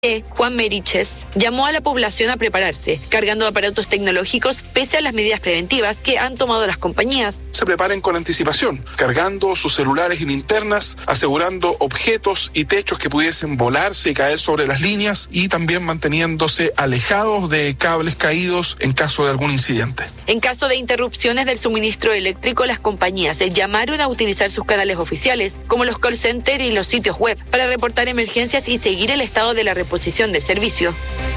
Juan Meriches, llamó a la población a prepararse, cargando aparatos tecnológicos pese a las medidas preventivas que han tomado las compañías. Se preparen con anticipación, cargando sus celulares y linternas, asegurando objetos y techos que pudiesen volarse y caer sobre las líneas y también manteniéndose alejados de cables caídos en caso de algún incidente. En caso de interrupciones del suministro eléctrico, las compañías llamaron a utilizar sus canales oficiales, como los call centers y los sitios web, para reportar emergencias y seguir el estado de la reposición del servicio.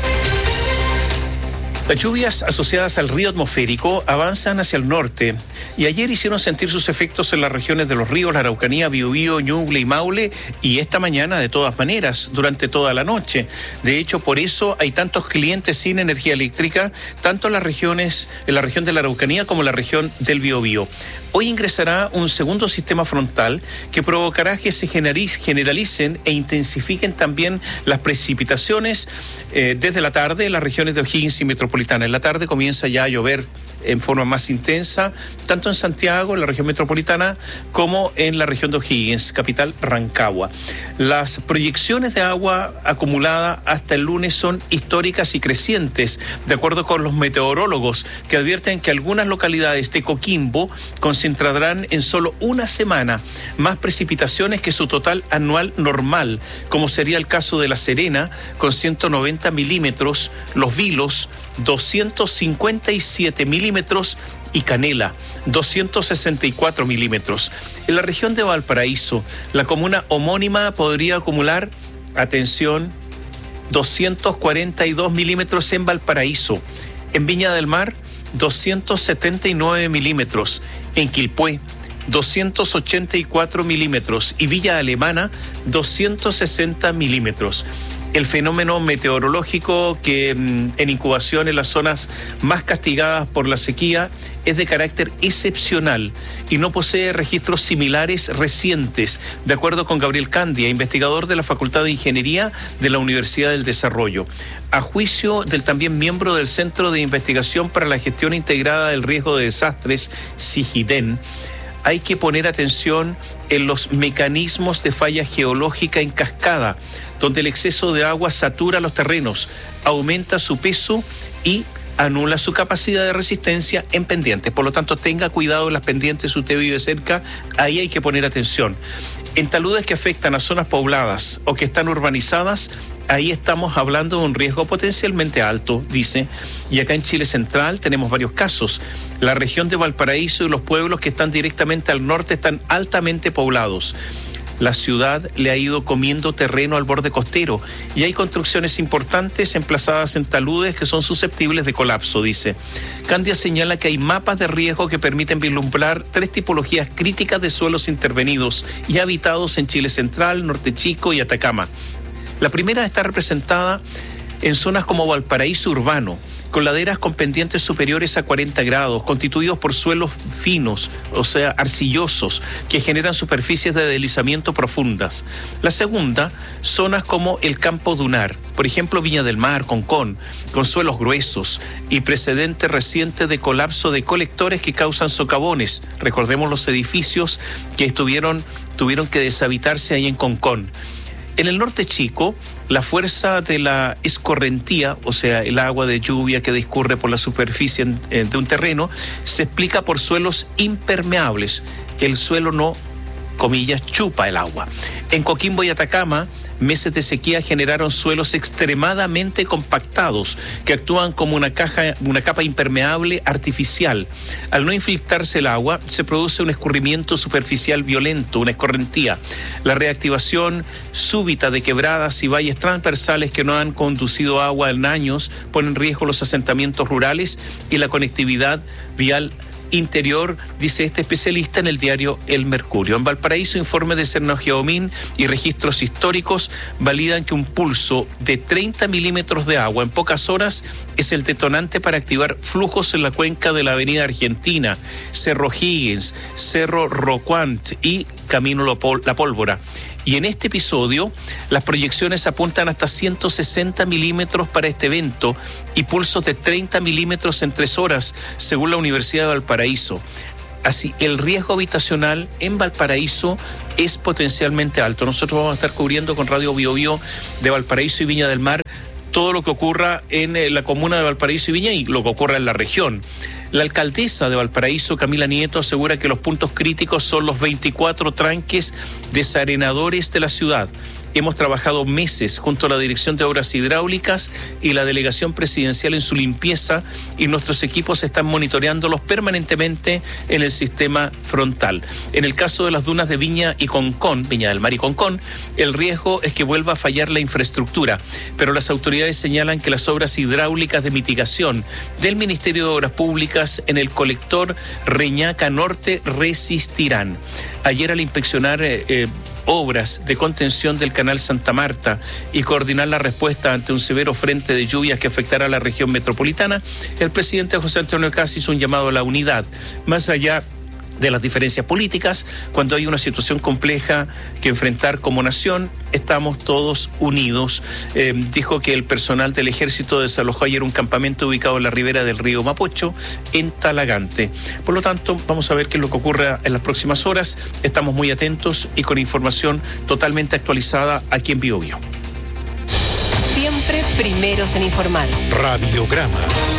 Las lluvias asociadas al río atmosférico avanzan hacia el norte y ayer hicieron sentir sus efectos en las regiones de los ríos, la Araucanía, Biobío, Ñuble y Maule, y esta mañana de todas maneras, durante toda la noche. De hecho, por eso hay tantos clientes sin energía eléctrica, tanto en la región de la Araucanía como en la región del Biobío. Hoy ingresará un segundo sistema frontal que provocará que se generalicen e intensifiquen también las precipitaciones desde la tarde en las regiones de O'Higgins y Metropolitana. En la tarde comienza ya a llover en forma más intensa, tanto en Santiago, en la región metropolitana, como en la región de O'Higgins, capital Rancagua. Las proyecciones de agua acumulada hasta el lunes son históricas y crecientes, de acuerdo con los meteorólogos, que advierten que algunas localidades de Coquimbo concentrarán en solo una semana más precipitaciones que su total anual normal, como sería el caso de La Serena, con 190 milímetros, Los Vilos, 257 milímetros y Canela, 264 milímetros. En la región de Valparaíso, la comuna homónima podría acumular, atención, 242 milímetros en Valparaíso. En Viña del Mar, 279 milímetros. En Quilpué, 284 milímetros. Y Villa Alemana, 260 milímetros. El fenómeno meteorológico que en incubación en las zonas más castigadas por la sequía es de carácter excepcional y no posee registros similares recientes, de acuerdo con Gabriel Candia, investigador de la Facultad de Ingeniería de la Universidad del Desarrollo. A juicio del también miembro del Centro de Investigación para la Gestión Integrada del Riesgo de Desastres, CIGIDEN, hay que poner atención en los mecanismos de falla geológica en cascada, donde el exceso de agua satura los terrenos, aumenta su peso y anula su capacidad de resistencia en pendientes. Por lo tanto, tenga cuidado en las pendientes si usted vive cerca, ahí hay que poner atención. En taludes que afectan a zonas pobladas o que están urbanizadas, ahí estamos hablando de un riesgo potencialmente alto, dice. Y acá en Chile Central tenemos varios casos. La región de Valparaíso y los pueblos que están directamente al norte están altamente poblados. La ciudad le ha ido comiendo terreno al borde costero y hay construcciones importantes emplazadas en taludes que son susceptibles de colapso, dice. Candia señala que hay mapas de riesgo que permiten vislumbrar 3 tipologías críticas de suelos intervenidos y habitados en Chile Central, Norte Chico y Atacama. La primera está representada en zonas como Valparaíso urbano, con laderas con pendientes superiores a 40 grados, constituidos por suelos finos, o sea, arcillosos, que generan superficies de deslizamiento profundas. La segunda, zonas como el Campo Dunar, por ejemplo Viña del Mar, Concón, con suelos gruesos y precedente reciente de colapso de colectores que causan socavones. Recordemos los edificios que tuvieron que deshabitarse ahí en Concón. En el norte chico, la fuerza de la escorrentía, o sea, el agua de lluvia que discurre por la superficie de un terreno, se explica por suelos impermeables. El suelo no, comillas, chupa el agua. En Coquimbo y Atacama, meses de sequía generaron suelos extremadamente compactados que actúan como una capa impermeable artificial. Al no infiltrarse el agua, se produce un escurrimiento superficial violento, una escorrentía. La reactivación súbita de quebradas y valles transversales que no han conducido agua en años pone en riesgo los asentamientos rurales y la conectividad vial interior, dice este especialista en el diario El Mercurio. En Valparaíso, informes de Cernogeomin y registros históricos validan que un pulso de 30 milímetros de agua en pocas horas es el detonante para activar flujos en la cuenca de la Avenida Argentina, Cerro Higgins, Cerro Rocuant y Camino La Pólvora. Y en este episodio, las proyecciones apuntan hasta 160 milímetros para este evento y pulsos de 30 milímetros en 3 horas, según la Universidad de Valparaíso. Así, el riesgo habitacional en Valparaíso es potencialmente alto. Nosotros vamos a estar cubriendo con Radio Biobío de Valparaíso y Viña del Mar todo lo que ocurra en la comuna de Valparaíso y Viña y lo que ocurra en la región. La alcaldesa de Valparaíso, Camila Nieto, asegura que los puntos críticos son los 24 tranques desarenadores de la ciudad. Hemos trabajado meses junto a la Dirección de Obras Hidráulicas y la Delegación Presidencial en su limpieza y nuestros equipos están monitoreándolos permanentemente en el sistema frontal. En el caso de las dunas de Viña y Concón, Viña del Mar y Concón, el riesgo es que vuelva a fallar la infraestructura, pero las autoridades señalan que las obras hidráulicas de mitigación del Ministerio de Obras Públicas en el colector Reñaca Norte resistirán. Ayer al inspeccionar obras de contención del canal Santa Marta y coordinar la respuesta ante un severo frente de lluvias que afectará a la región metropolitana, el presidente José Antonio Caz hizo un llamado a la unidad, más allá de las diferencias políticas. Cuando hay una situación compleja que enfrentar como nación, estamos todos unidos. Dijo que el personal del ejército desalojó ayer un campamento ubicado en la ribera del río Mapocho, en Talagante. Por lo tanto, vamos a ver qué es lo que ocurra en las próximas horas. Estamos muy atentos y con información totalmente actualizada aquí en Biobío. Siempre primeros en informar. Radiograma.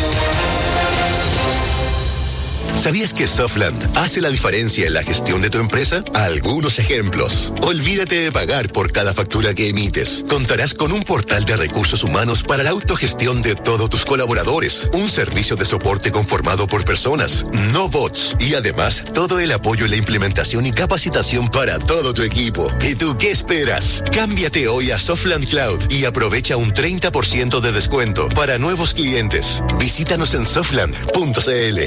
¿Sabías que Softland hace la diferencia en la gestión de tu empresa? Algunos ejemplos. Olvídate de pagar por cada factura que emites. Contarás con un portal de recursos humanos para la autogestión de todos tus colaboradores. Un servicio de soporte conformado por personas, no bots. Y además, todo el apoyo en la implementación y capacitación para todo tu equipo. ¿Y tú qué esperas? Cámbiate hoy a Softland Cloud y aprovecha un 30% de descuento para nuevos clientes. Visítanos en softland.cl.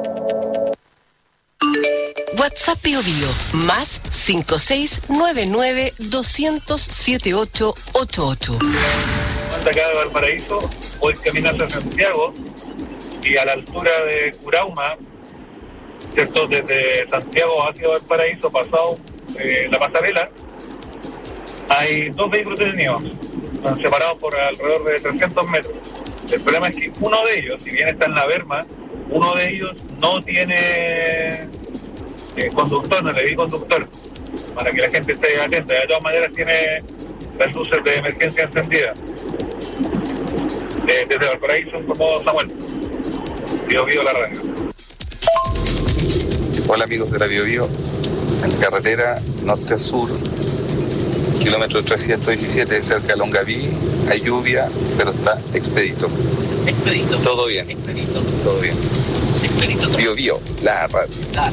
WhatsApp Biobío, más 5699-200-7888. Acá de Valparaíso, voy caminando a Santiago y a la altura de Curauma, ¿cierto? Desde Santiago hacia Valparaíso, pasado la pasarela, hay 2 vehículos detenidos, están separados por alrededor de 300 metros. El problema es que uno de ellos, si bien está en la berma, uno de ellos no tiene conductor, no le di conductor, para que la gente esté atenta. De todas maneras tiene las luces de emergencia encendidas. Desde Valparaíso informó Samuel, Biobío la radio. Hola amigos de la Biobío, en carretera norte a sur, kilómetro 317, cerca de Longaví, hay lluvia, pero está expedito. Expedito. Todo bien. Expedito. Todo bien. Expedito. Biobío, la radio.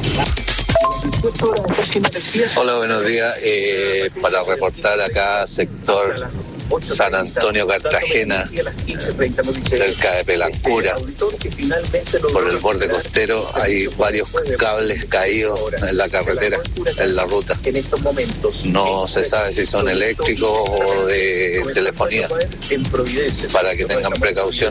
Hola, buenos días. Para reportar acá, sector San Antonio Cartagena, cerca de Pelancura, por el borde costero, hay varios cables caídos en la carretera, en la ruta. No se sabe si son eléctricos o de telefonía, para que tengan precaución.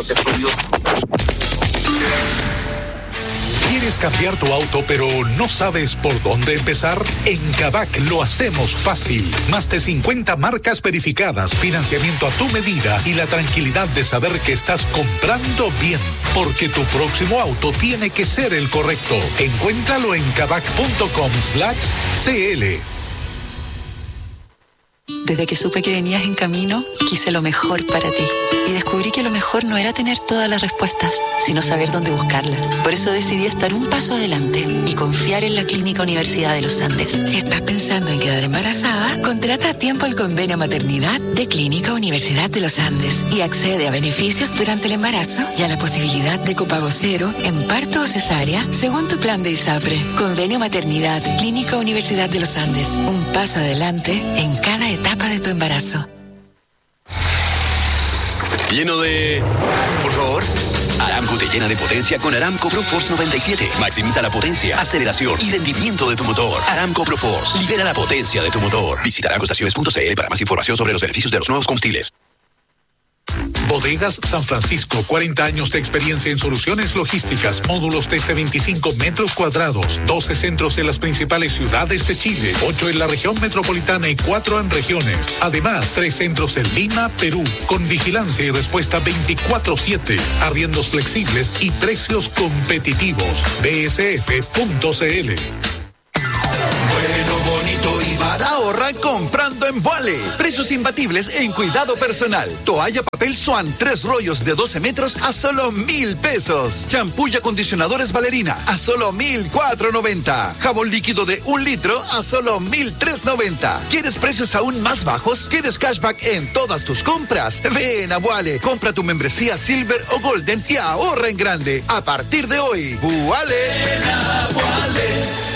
¿Quieres cambiar tu auto pero no sabes por dónde empezar? En Kavak lo hacemos fácil. Más de 50 marcas verificadas, financiamiento a tu medida y la tranquilidad de saber que estás comprando bien. Porque tu próximo auto tiene que ser el correcto. Encuéntralo en kavak.com/cl. Desde que supe que venías en camino, quise lo mejor para ti. Y descubrí que lo mejor no era tener todas las respuestas, sino saber dónde buscarlas. Por eso decidí estar un paso adelante y confiar en la Clínica Universidad de los Andes. Si estás pensando en quedar embarazada, contrata a tiempo el convenio maternidad de Clínica Universidad de los Andes y accede a beneficios durante el embarazo y a la posibilidad de copago cero en parto o cesárea según tu plan de ISAPRE. Convenio maternidad Clínica Universidad de los Andes. Un paso adelante en cada etapa de tu embarazo. Lleno de... Por favor. Aramco te llena de potencia con Aramco ProForce 97. Maximiza la potencia, aceleración y rendimiento de tu motor. Aramco ProForce. Libera la potencia de tu motor. Visita aramcoestaciones.cl para más información sobre los beneficios de los nuevos combustibles. Bodegas San Francisco, 40 años de experiencia en soluciones logísticas, módulos desde 25 metros cuadrados, 12 centros en las principales ciudades de Chile, 8 en la región metropolitana y 4 en regiones. Además, 3 centros en Lima, Perú, con vigilancia y respuesta 24/7, arriendos flexibles y precios competitivos. bsf.cl. Bueno, bonito y barato. Ahorra comprando en Vuale. Precios imbatibles en cuidado personal. Toalla papel Swan, 3 rollos de 12 metros a solo 1,000 pesos. Champú y acondicionadores Valerina a solo 1,490. Jabón líquido de 1 litro a solo 1,390. ¿Quieres precios aún más bajos? ¿Quieres cashback en todas tus compras? Ven a Vuale. Compra tu membresía Silver o Golden y ahorra en grande. A partir de hoy, Vuale. Ven a Vuale.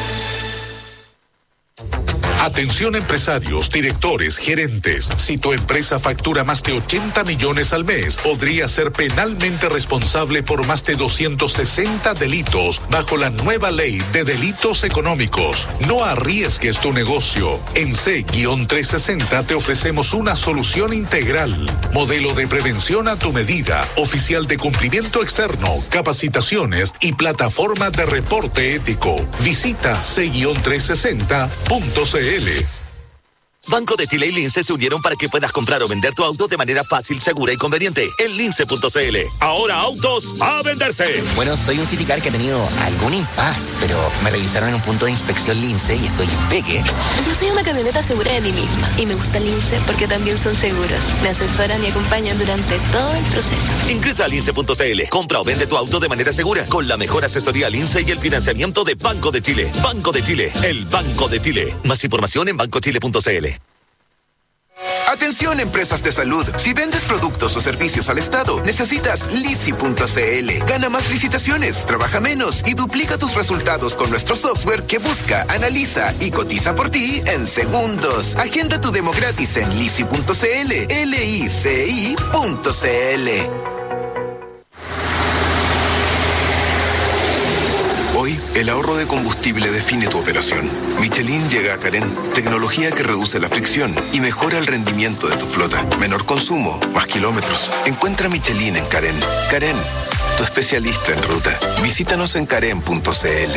Atención empresarios, directores, gerentes. Si tu empresa factura más de 80 millones al mes, podría ser penalmente responsable por más de 260 delitos bajo la nueva ley de delitos económicos. No arriesgues tu negocio. En C-360 te ofrecemos una solución integral. Modelo de prevención a tu medida, oficial de cumplimiento externo, capacitaciones y plataforma de reporte ético. Visita C-360.cl. Banco de Chile y Lince se unieron para que puedas comprar o vender tu auto de manera fácil, segura y conveniente en lince.cl. Ahora autos a venderse. Bueno, soy un Citicar que ha tenido algún impas, pero me revisaron en un punto de inspección Lince y estoy impeque. Yo soy una camioneta segura de mí misma y me gusta Lince porque también son seguros. Me asesoran y acompañan durante todo el proceso. Ingresa a lince.cl. Compra o vende tu auto de manera segura con la mejor asesoría Lince y el financiamiento de Banco de Chile. Banco de Chile, el Banco de Chile. Más información en bancochile.cl. Atención, empresas de salud. Si vendes productos o servicios al Estado, necesitas Lisi.cl. Gana más licitaciones, trabaja menos y duplica tus resultados con nuestro software que busca, analiza y cotiza por ti en segundos. Agenda tu demo gratis en Lisi.cl. LICI.cl. Hoy, el ahorro de combustible define tu operación. Michelin llega a Carén, tecnología que reduce la fricción y mejora el rendimiento de tu flota. Menor consumo, más kilómetros. Encuentra Michelin en Carén. Carén, tu especialista en ruta. Visítanos en carén.cl.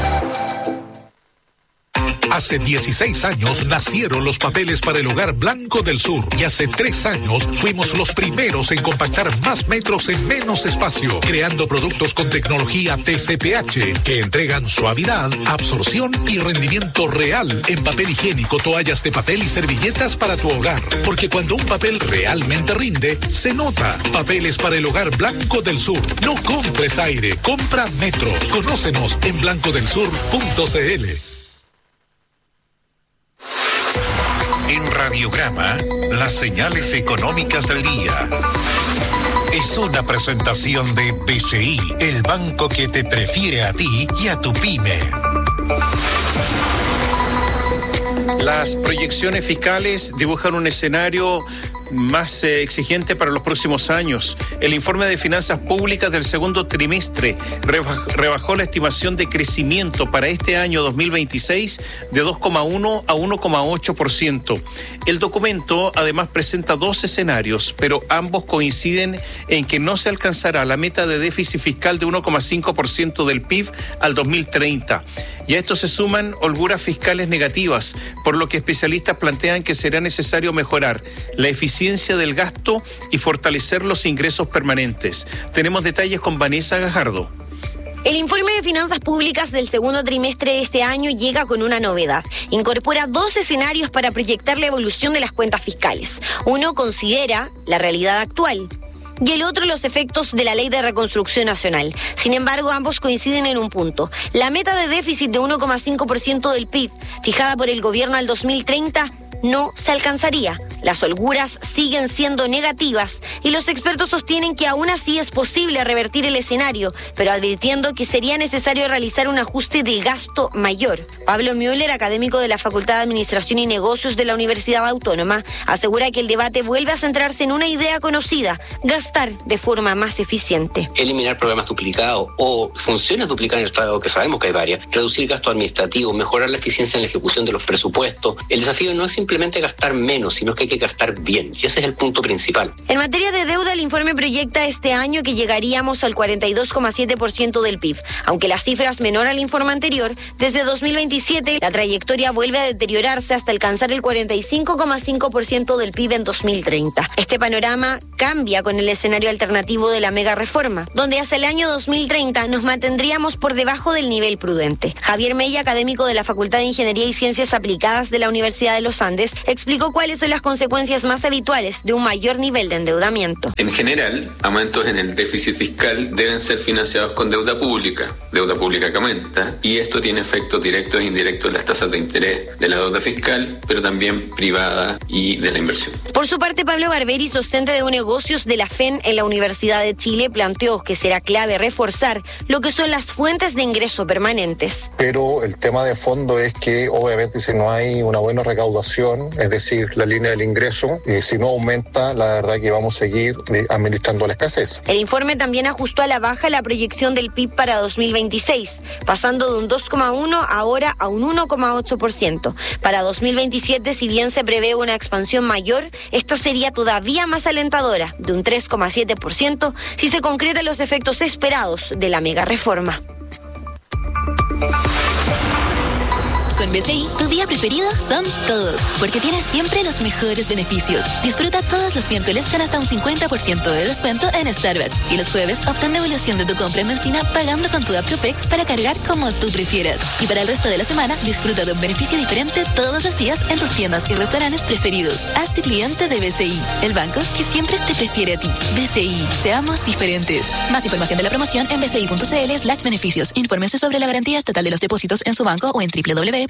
Hace 16 años nacieron los papeles para el hogar Blanco del Sur y hace 3 años fuimos los primeros en compactar más metros en menos espacio, creando productos con tecnología TCPH que entregan suavidad, absorción y rendimiento real en papel higiénico, toallas de papel y servilletas para tu hogar. Porque cuando un papel realmente rinde, se nota. Papeles para el hogar Blanco del Sur. No compres aire, compra metros. Conócenos en blancodelsur.cl. En Radiograma, las señales económicas del día. Es una presentación de BCI, el banco que te prefiere a ti y a tu pyme. Las proyecciones fiscales dibujan un escenario más exigente para los próximos años. El informe de finanzas públicas del segundo trimestre rebajó la estimación de crecimiento para este año 2026 de 2,1 a 1,8%. El documento además presenta 2 escenarios, pero ambos coinciden en que no se alcanzará la meta de déficit fiscal de 1,5% del PIB al 2030. Y a esto se suman holguras fiscales negativas, por lo que especialistas plantean que será necesario mejorar la eficiencia del gasto y fortalecer los ingresos permanentes. Tenemos detalles con Vanessa Gajardo. El informe de finanzas públicas del segundo trimestre de este año llega con una novedad. Incorpora 2 escenarios para proyectar la evolución de las cuentas fiscales. Uno considera la realidad actual y el otro los efectos de la Ley de Reconstrucción Nacional. Sin embargo, ambos coinciden en un punto. La meta de déficit de 1,5% del PIB, fijada por el gobierno al 2030, no se alcanzaría. Las holguras siguen siendo negativas y los expertos sostienen que aún así es posible revertir el escenario, pero advirtiendo que sería necesario realizar un ajuste de gasto mayor. Pablo Müller, académico de la Facultad de Administración y Negocios de la Universidad Autónoma, asegura que el debate vuelve a centrarse en una idea conocida: gastar de forma más eficiente. Eliminar programas duplicados o funciones duplicadas en el Estado, que sabemos que hay varias, reducir gasto administrativo, mejorar la eficiencia en la ejecución de los presupuestos. El desafío no es simplemente gastar menos, sino que hay que gastar bien. Y ese es el punto principal. En materia de deuda, el informe proyecta este año que llegaríamos al 42,7% del PIB. Aunque la cifra es menor al informe anterior, desde 2027 la trayectoria vuelve a deteriorarse hasta alcanzar el 45,5% del PIB en 2030. Este panorama cambia con el escenario alternativo de la mega reforma, donde hacia el año 2030 nos mantendríamos por debajo del nivel prudente. Javier Mella, académico de la Facultad de Ingeniería y Ciencias Aplicadas de la Universidad de los Andes, explicó cuáles son las consecuencias más habituales de un mayor nivel de endeudamiento. En general, aumentos en el déficit fiscal deben ser financiados con deuda pública que aumenta, y esto tiene efectos directos e indirectos en las tasas de interés de la deuda fiscal, pero también privada y de la inversión. Por su parte, Pablo Barberis, docente de negocios de la FEN en la Universidad de Chile, planteó que será clave reforzar lo que son las fuentes de ingreso permanentes. Pero el tema de fondo es que obviamente si no hay una buena recaudación, es decir, la línea del ingreso, si no aumenta, la verdad que vamos a seguir administrando la escasez. El informe también ajustó a la baja la proyección del PIB para 2026, pasando de un 2,1 ahora a un 1,8%. Para 2027, si bien se prevé una expansión mayor, esta sería todavía más alentadora, de un 3,7%, si se concretan los efectos esperados de la mega reforma. Con BCI, tu día preferido son todos, porque tienes siempre los mejores beneficios. Disfruta todos los miércoles con hasta un 50% de descuento en Starbucks. Y los jueves, obtén devolución de tu compra en benzina pagando con tu app Copec para cargar como tú prefieras. Y para el resto de la semana, disfruta de un beneficio diferente todos los días en tus tiendas y restaurantes preferidos. Hazte cliente de BCI, el banco que siempre te prefiere a ti. BCI, seamos diferentes. Más información de la promoción en bci.cl/beneficios. Infórmense sobre la garantía estatal de los depósitos en su banco o en www.cmfchile.cl.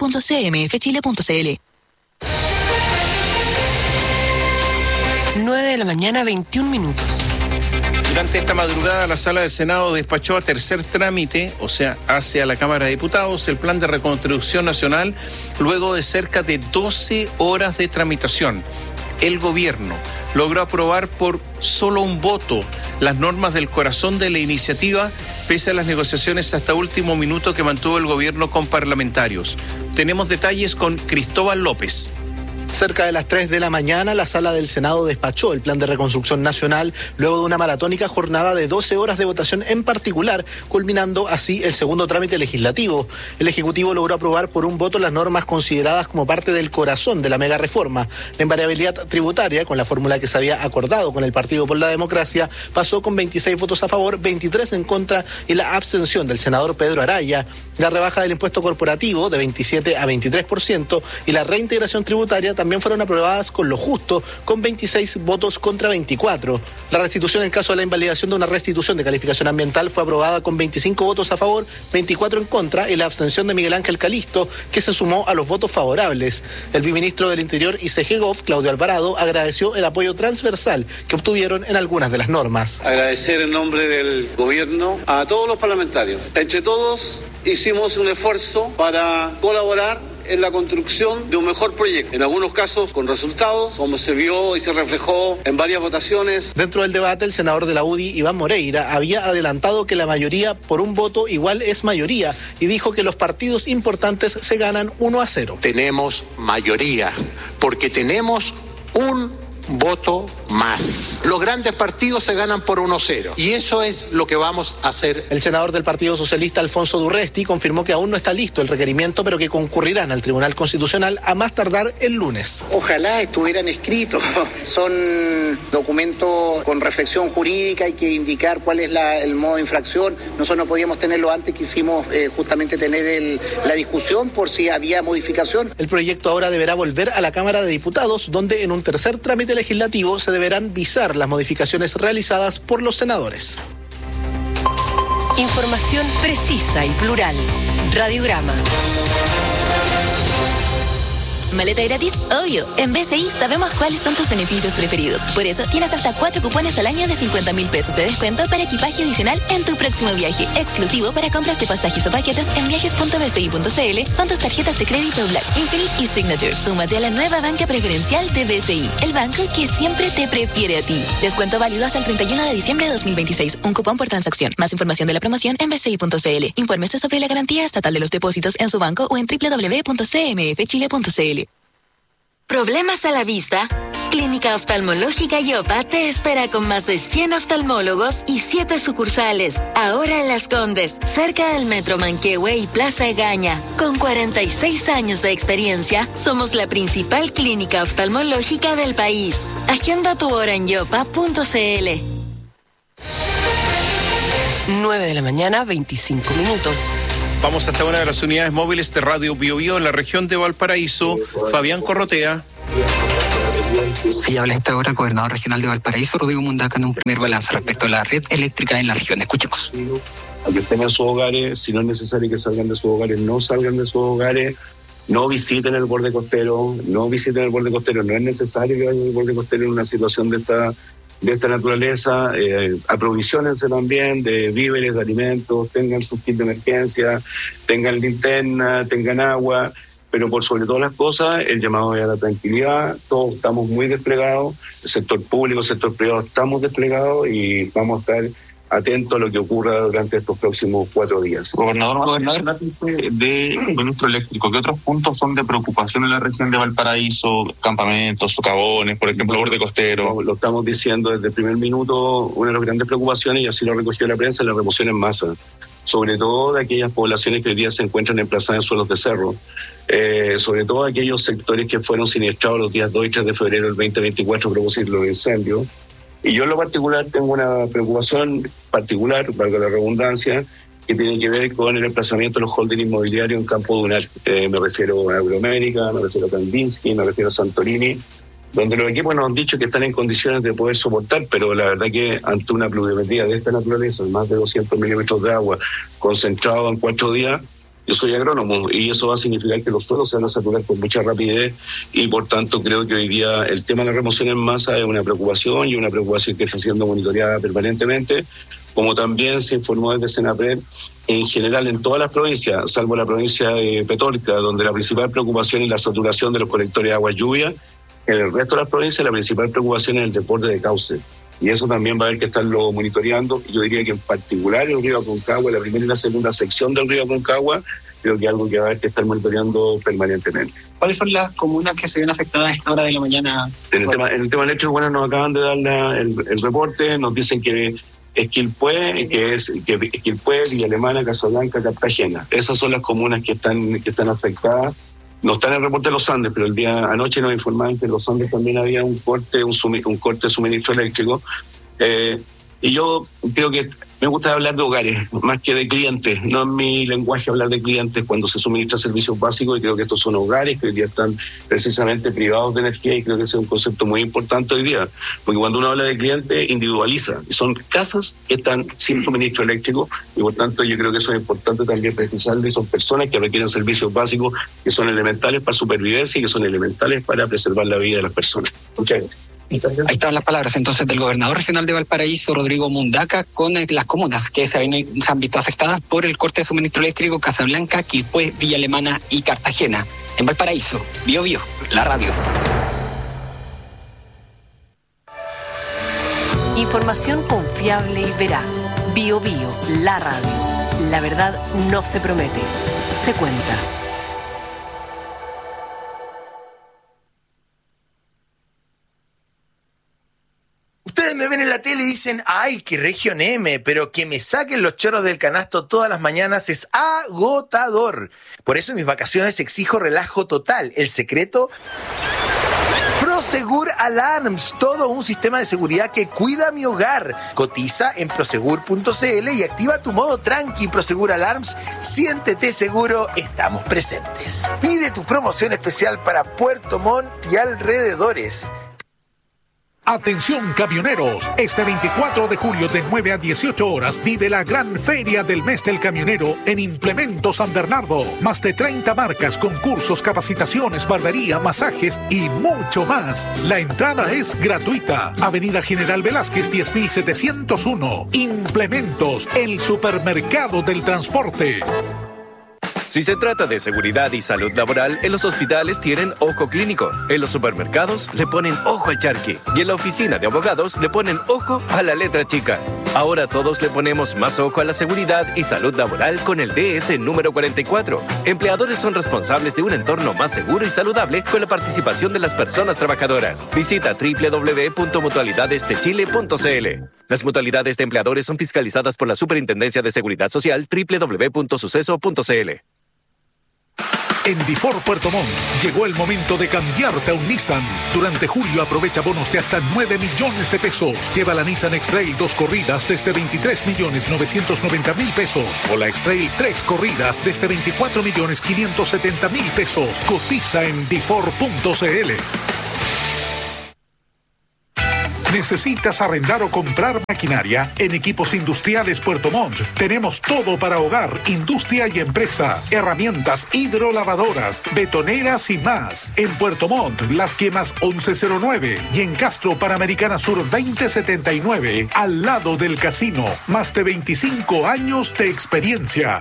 9 de la mañana, 21 minutos. Durante esta madrugada, la Sala del Senado despachó a tercer trámite, o sea, hacia la Cámara de Diputados, el Plan de Reconstrucción Nacional, luego de cerca de 12 horas de tramitación. El gobierno logró aprobar por solo un voto las normas del corazón de la iniciativa, pese a las negociaciones hasta último minuto que mantuvo el gobierno con parlamentarios. Tenemos detalles con Cristóbal López. Cerca de las 3 de la mañana, la Sala del Senado despachó el Plan de Reconstrucción Nacional luego de una maratónica jornada de 12 horas de votación en particular, culminando así el segundo trámite legislativo. El Ejecutivo logró aprobar por un voto las normas consideradas como parte del corazón de la mega reforma. La invariabilidad tributaria, con la fórmula que se había acordado con el Partido por la Democracia, pasó con 26 votos a favor, 23 en contra y la abstención del senador Pedro Araya. La rebaja del impuesto corporativo de 27 a 23% y la reintegración tributaria también fueron aprobadas con lo justo, con 26 votos contra 24. La restitución en caso de la invalidación de una restitución de calificación ambiental fue aprobada con 25 votos a favor, 24 en contra y la abstención de Miguel Ángel Calisto, que se sumó a los votos favorables. El viceministro del Interior y CGGOV, Claudio Alvarado, agradeció el apoyo transversal que obtuvieron en algunas de las normas. Agradecer en nombre del gobierno a todos los parlamentarios. Entre todos hicimos un esfuerzo para colaborar en la construcción de un mejor proyecto, en algunos casos con resultados, como se vio y se reflejó en varias votaciones. Dentro del debate, el senador de la UDI, Iván Moreira, había adelantado que la mayoría por un voto igual es mayoría y dijo que los partidos importantes se ganan 1-0. Tenemos mayoría, porque tenemos un voto más. Los grandes partidos se ganan por 1-0 y eso es lo que vamos a hacer. El senador del Partido Socialista, Alfonso Durresti, confirmó que aún no está listo el requerimiento, pero que concurrirán al Tribunal Constitucional a más tardar el lunes. Ojalá estuvieran escritos. Son documentos con reflexión jurídica, hay que indicar cuál es el modo de infracción. Nosotros no podíamos tenerlo antes, quisimos justamente tener la discusión por si había modificación. El proyecto ahora deberá volver a la Cámara de Diputados, donde en un tercer trámite legislativo se deberán visar las modificaciones realizadas por los senadores. Información precisa y plural. Radiograma. ¿Maleta gratis? Obvio. En BCI sabemos cuáles son tus beneficios preferidos. Por eso tienes hasta 4 cupones al año de 50.000 pesos de descuento para equipaje adicional en tu próximo viaje. Exclusivo para compras de pasajes o paquetes en viajes.bci.cl con tus tarjetas de crédito Black, Infinite y Signature. Súmate a la nueva banca preferencial de BCI, el banco que siempre te prefiere a ti. Descuento válido hasta el 31 de diciembre de 2026. Un cupón por transacción. Más información de la promoción en bci.cl. Infórmese sobre la garantía estatal de los depósitos en su banco o en www.cmfchile.cl. ¿Problemas a la vista? Clínica Oftalmológica Yopa te espera con más de 100 oftalmólogos y 7 sucursales. Ahora en Las Condes, cerca del Metro Manquehue y Plaza Egaña. Con 46 años de experiencia, somos la principal clínica oftalmológica del país. Agenda tu hora en yopa.cl. 9 de la mañana, 25 minutos. Vamos hasta una de las unidades móviles de Radio Bio Bio en la región de Valparaíso. Fabián Corrotea. Sí, habla esta hora el gobernador regional de Valparaíso, Rodrigo Mundaca, en un primer balance respecto a la red eléctrica en la región. Escuchemos. A que estén en sus hogares, si no es necesario que salgan de sus hogares, no salgan de sus hogares, no visiten el borde costero, no es necesario que vayan al borde costero en una situación de esta naturaleza. Aprovisionense también de víveres, de alimentos, tengan sus kits de emergencia, tengan linterna, tengan agua, pero por sobre todas las cosas, el llamado es a la tranquilidad. Todos estamos muy desplegados, el sector público, el sector privado, estamos desplegados y vamos a estar atentos a lo que ocurra durante estos próximos 4 días. Gobernador, de suministro eléctrico, ¿qué otros puntos son de preocupación en la región de Valparaíso? Campamentos, socavones, por ejemplo, borde costero. Lo estamos diciendo desde el primer minuto, una de las grandes preocupaciones, y así lo recogió la prensa, es la remoción en masa, sobre todo de aquellas poblaciones que hoy día se encuentran emplazadas en suelos de cerro, sobre todo aquellos sectores que fueron siniestrados los días 2 y 3 de febrero del 2024 a propósito de incendios. Y yo en lo particular tengo una preocupación particular, valga la redundancia, que tiene que ver con el emplazamiento de los holdings inmobiliarios en Campo Dunar. Me refiero a Euroamérica, me refiero a Kandinsky, me refiero a Santorini, donde los equipos nos han dicho que están en condiciones de poder soportar, pero la verdad que ante una pluviometría de esta naturaleza, más de 200 milímetros de agua concentrado en 4 días, yo soy agrónomo y eso va a significar que los suelos se van a saturar con mucha rapidez y por tanto creo que hoy día el tema de la remoción en masa es una preocupación y una preocupación que está siendo monitoreada permanentemente, como también se informó desde Senapred en general en todas las provincias, salvo la provincia de Petorca, donde la principal preocupación es la saturación de los colectores de agua lluvia. En el resto de las provincias la principal preocupación es el desborde de cauce. Y eso también va a haber que estarlo monitoreando. Yo diría que en particular el río Aconcagua, la primera y la segunda sección del río Aconcagua, creo que es algo que va a haber que estar monitoreando permanentemente. ¿Cuáles son las comunas que se ven afectadas a esta hora de la mañana? En el tema eléctrico, bueno, nos acaban de dar el reporte, nos dicen que Esquilpué, Villa Alemana, Casablanca, Cartagena. Esas son las comunas que están afectadas. No está en el reporte de los Andes, pero el día anoche nos informaban que en los Andes también había un corte de suministro eléctrico. Y yo creo que me gusta hablar de hogares, más que de clientes. No es mi lenguaje hablar de clientes cuando se suministra servicios básicos, y creo que estos son hogares que hoy día están precisamente privados de energía, y creo que ese es un concepto muy importante hoy día, porque cuando uno habla de clientes, individualiza, y son casas que están sin suministro eléctrico, y por tanto yo creo que eso es importante también precisarlo, y son personas que requieren servicios básicos que son elementales para supervivencia y que son elementales para preservar la vida de las personas. Muchas gracias. Ahí estaban las palabras entonces del gobernador regional de Valparaíso, Rodrigo Mundaca, con las comunas que se han visto afectadas por el corte de suministro eléctrico: Casablanca, Quilpué, Villa Alemana y Cartagena. En Valparaíso, Bio Bio, la radio. Información confiable y veraz. Bio Bio, la radio. La verdad no se promete, se cuenta. Ustedes me ven en la tele y dicen, ¡ay, qué Región M! Pero que me saquen los chorros del canasto todas las mañanas es agotador. Por eso en mis vacaciones exijo relajo total. El secreto: Prosegur Alarms, todo un sistema de seguridad que cuida mi hogar. Cotiza en prosegur.cl y activa tu modo tranqui. Prosegur Alarms, siéntete seguro, estamos presentes. Pide tu promoción especial para Puerto Montt y alrededores. Atención camioneros, este 24 de julio de 9 a 18 horas vive la gran feria del mes del camionero en Implemento San Bernardo. Más de 30 marcas, concursos, capacitaciones, barbería, masajes y mucho más. La entrada es gratuita. Avenida General Velázquez 10701. Implementos, el supermercado del transporte. Si se trata de seguridad y salud laboral, en los hospitales tienen ojo clínico, en los supermercados le ponen ojo al charqui y en la oficina de abogados le ponen ojo a la letra chica. Ahora todos le ponemos más ojo a la seguridad y salud laboral con el DS número 44. Empleadores son responsables de un entorno más seguro y saludable con la participación de las personas trabajadoras. Visita www.mutualidadesdechile.cl. Las mutualidades de empleadores son fiscalizadas por la Superintendencia de Seguridad Social www.suceso.cl. En Difor Puerto Montt llegó el momento de cambiarte a un Nissan. Durante julio aprovecha bonos de hasta 9 millones de pesos. Lleva la Nissan X-Trail 2 corridas desde 23.990.000 pesos o la X-Trail 3 corridas desde 24.570.000 pesos. Cotiza en difor.cl. ¿Necesitas arrendar o comprar maquinaria? En Equipos Industriales Puerto Montt tenemos todo para hogar, industria y empresa. Herramientas hidrolavadoras, betoneras y más. En Puerto Montt, Las Quemas 1109 y en Castro, Panamericana Sur 2079, al lado del casino. Más de 25 años de experiencia.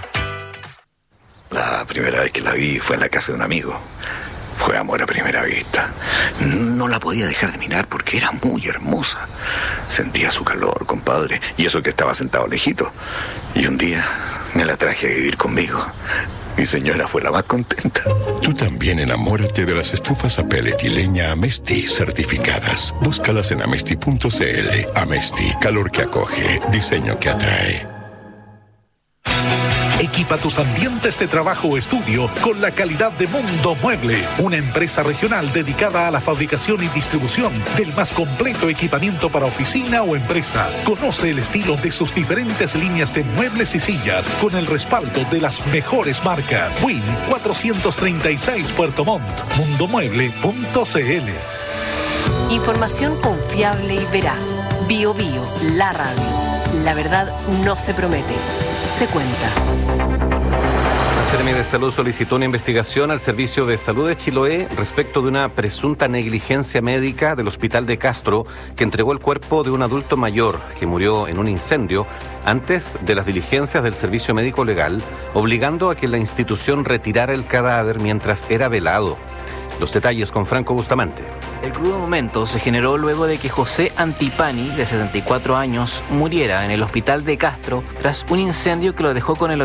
La primera vez que la vi fue en la casa de un amigo. Fue amor a primera vista. No la podía dejar de mirar porque era muy hermosa. Sentía su calor, compadre, y eso que estaba sentado lejito. Y un día me la traje a vivir conmigo. Mi señora fue la más contenta. Tú también enamórate de las estufas a pellet y leña Amesti certificadas. Búscalas en amesti.cl. Amesti, calor que acoge, diseño que atrae. Equipa tus ambientes de trabajo o estudio con la calidad de Mundo Mueble, una empresa regional dedicada a la fabricación y distribución del más completo equipamiento para oficina o empresa. Conoce el estilo de sus diferentes líneas de muebles y sillas con el respaldo de las mejores marcas. Win 436 Puerto Montt, mundomueble.cl. Información confiable y veraz. Bio Bio, la radio. La verdad no se promete, se cuenta. La Seremi de Salud solicitó una investigación al Servicio de Salud de Chiloé respecto de una presunta negligencia médica del Hospital de Castro que entregó el cuerpo de un adulto mayor que murió en un incendio antes de las diligencias del Servicio Médico Legal, obligando a que la institución retirara el cadáver mientras era velado. Los detalles con Franco Bustamante. El crudo momento se generó luego de que José Antipani, de 74 años, muriera en el hospital de Castro tras un incendio que lo dejó con el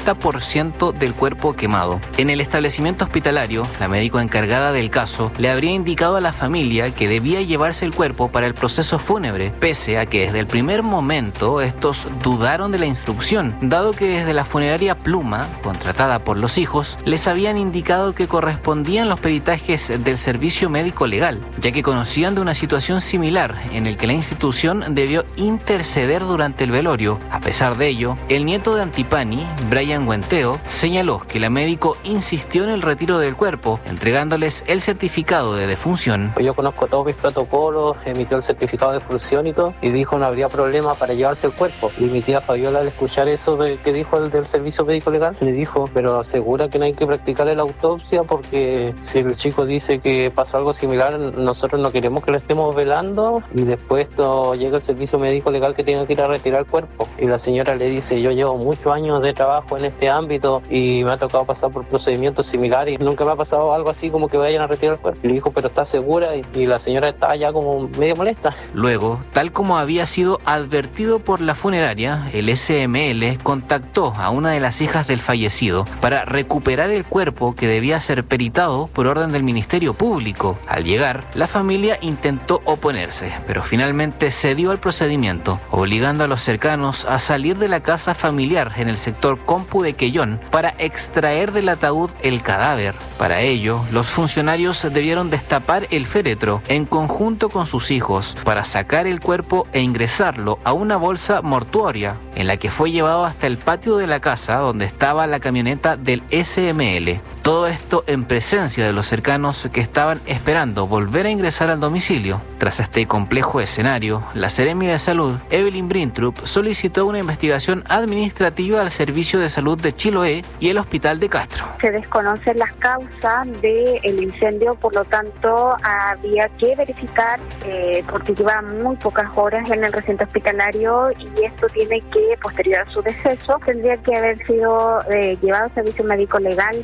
80% del cuerpo quemado. En el establecimiento hospitalario, la médico encargada del caso le habría indicado a la familia que debía llevarse el cuerpo para el proceso fúnebre, pese a que desde el primer momento estos dudaron de la instrucción, dado que desde la funeraria Pluma, contratada por los hijos, les habían indicado que correspondían los peritajes del Servicio Médico Legal, ya que conocían de una situación similar en el que la institución debió interceder durante el velorio. A pesar de ello, el nieto de Antipani, Brian Guenteo, señaló que la médico insistió en el retiro del cuerpo, entregándoles el certificado de defunción. Yo conozco todos mis protocolos, emitió el certificado de defunción y todo, y dijo no habría problema para llevarse el cuerpo. Y mi tía Fabiola, al escuchar eso que dijo el del Servicio Médico Legal, le dijo, pero asegura que no hay que practicarle la autopsia porque si el chico dice que pasó algo similar, nosotros no queremos que lo estemos velando y después llega el Servicio Médico Legal que tenga que ir a retirar el cuerpo. Y la señora le dice, yo llevo muchos años de trabajo en este ámbito y me ha tocado pasar por procedimientos similares y nunca me ha pasado algo así como que vayan a retirar el cuerpo. Y le dijo, pero ¿estás segura? Y la señora estaba ya como medio molesta. Luego, tal como había sido advertido por la funeraria, el SML contactó a una de las hijas del fallecido para recuperar el cuerpo que debía ser peritado por orden del Ministerio Público. Al llegar, la familia intentó oponerse, pero finalmente cedió al procedimiento, obligando a los cercanos a salir de la casa familiar en el sector Compu de Quellón para extraer del ataúd el cadáver. Para ello, los funcionarios debieron destapar el féretro en conjunto con sus hijos para sacar el cuerpo e ingresarlo a una bolsa mortuoria, en la que fue llevado hasta el patio de la casa donde estaba la camioneta del SML. Todo esto en presencia de los cercanos que estaban esperando volver a ingresar al domicilio. Tras este complejo escenario, la Seremi de Salud, Evelyn Brintrup, solicitó una investigación administrativa al Servicio de Salud de Chiloé y el Hospital de Castro. Se desconocen las causas del incendio, por lo tanto había que verificar porque llevaban muy pocas horas en el recinto hospitalario y esto tiene que, posterior a su deceso, tendría que haber sido llevado al Servicio Médico Legal para la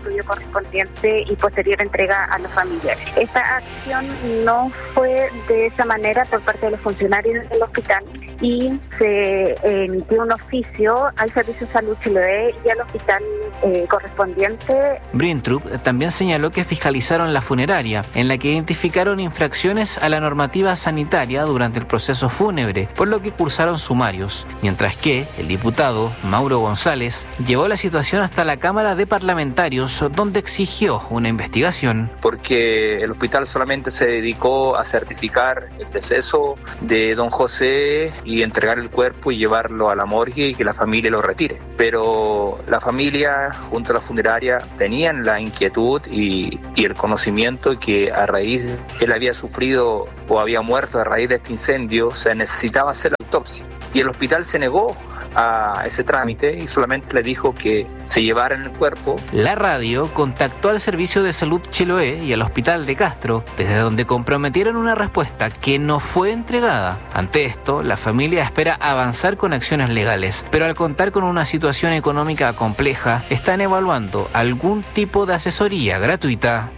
estudio correspondiente y posterior entrega a los familiares. Esta acción no fue de esa manera por parte de los funcionarios del hospital y se emitió un oficio al Servicio de Salud Chiloé y al hospital correspondiente. Brintrup también señaló que fiscalizaron la funeraria, en la que identificaron infracciones a la normativa sanitaria durante el proceso fúnebre, por lo que cursaron sumarios, mientras que el diputado Mauro González llevó la situación hasta la Cámara de Parlamentarios, donde exigió una investigación. Porque el hospital solamente se dedicó a certificar el deceso de don José y entregar el cuerpo y llevarlo a la morgue y que la familia lo retire. Pero la familia, junto a la funeraria, tenían la inquietud y el conocimiento que a raíz que él había sufrido o había muerto a raíz de este incendio, se necesitaba hacer la autopsia. Y el hospital se negó a ese trámite y solamente le dijo que se llevaran el cuerpo. La radio contactó al Servicio de Salud Chiloé y al Hospital de Castro, desde donde comprometieron una respuesta que no fue entregada. Ante esto, la familia espera avanzar con acciones legales, pero al contar con una situación económica compleja, están evaluando algún tipo de asesoría gratuita.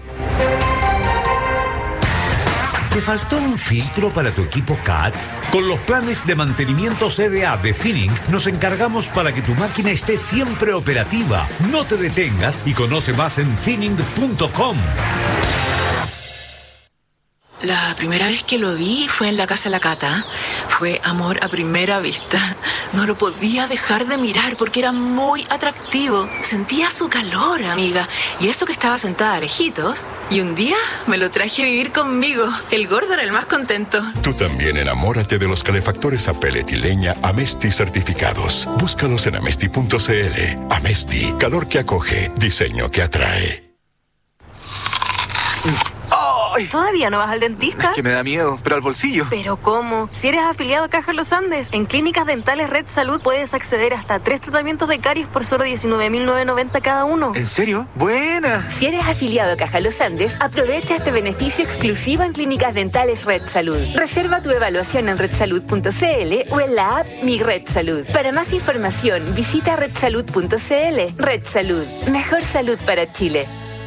¿Te faltó un filtro para tu equipo CAT? Con los planes de mantenimiento CDA de Finning nos encargamos para que tu máquina esté siempre operativa. No te detengas y conoce más en finning.com. La primera vez que lo vi fue en la casa de la Cata. Fue amor a primera vista. No lo podía dejar de mirar porque era muy atractivo. Sentía su calor, amiga. Y eso que estaba sentada lejitos. Y un día me lo traje a vivir conmigo. El gordo era el más contento. Tú también enamórate de los calefactores a pellet y leña Amesti certificados. Búscalos en amesti.cl. Amesti, calor que acoge, diseño que atrae. ¿Todavía no vas al dentista? Es que me da miedo, pero al bolsillo. ¿Pero cómo? Si eres afiliado a Caja Los Andes, en Clínicas Dentales Red Salud puedes acceder hasta 3 tratamientos de caries por solo $19.990 cada uno. ¿En serio? ¡Buena! Si eres afiliado a Caja Los Andes, aprovecha este beneficio exclusivo en Clínicas Dentales Red Salud. Reserva tu evaluación en redsalud.cl o en la app Mi Red Salud. Para más información, visita redsalud.cl. Red Salud. Mejor salud para Chile.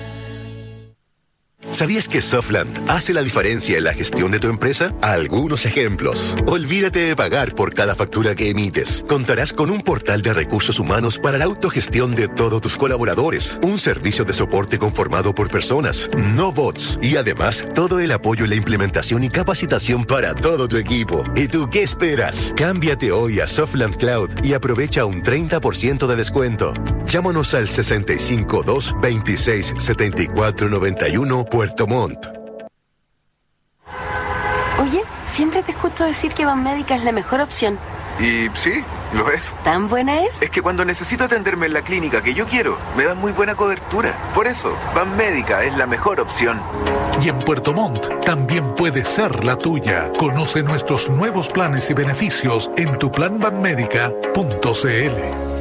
¿Sabías que Softland hace la diferencia en la gestión de tu empresa? Algunos ejemplos. Olvídate de pagar por cada factura que emites. Contarás con un portal de recursos humanos para la autogestión de todos tus colaboradores. Un servicio de soporte conformado por personas, no bots. Y además, todo el apoyo en la implementación y capacitación para todo tu equipo. ¿Y tú qué esperas? Cámbiate hoy a Softland Cloud y aprovecha un 30% de descuento. Llámanos al 652 26 74 91 Puerto Montt. Oye, siempre te escucho decir que Banmédica es la mejor opción. Y sí, lo es. ¿Tan buena es? Es que cuando necesito atenderme en la clínica que yo quiero, me dan muy buena cobertura. Por eso, Banmédica es la mejor opción. Y en Puerto Montt también puede ser la tuya. Conoce nuestros nuevos planes y beneficios en tuplanbanmedica.cl.